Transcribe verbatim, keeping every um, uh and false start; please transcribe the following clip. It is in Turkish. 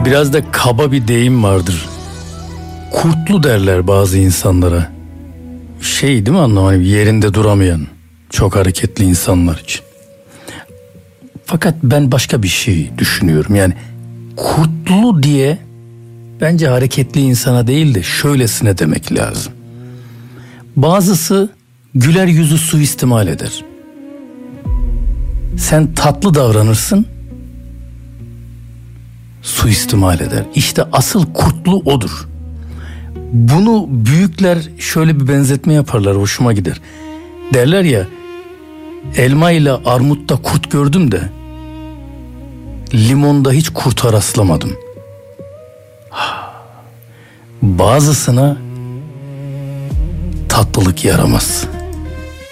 biraz da kaba bir deyim vardır. Kurtlu derler bazı insanlara. Şey değil mi anlam, hani yerinde duramayan, çok hareketli insanlar için. Fakat ben başka bir şey düşünüyorum. Yani kurtlu diye bence hareketli insana değil de şöylesine demek lazım. Bazısı güler yüzü suistimal eder. Sen tatlı davranırsın, suistimal eder. İşte asıl kurtlu odur. Bunu büyükler şöyle bir benzetme yaparlar, hoşuma gider. Derler ya, elma ile armutta kurt gördüm de limonda hiç kurta rastlamadım. Bazısına tatlılık yaramaz.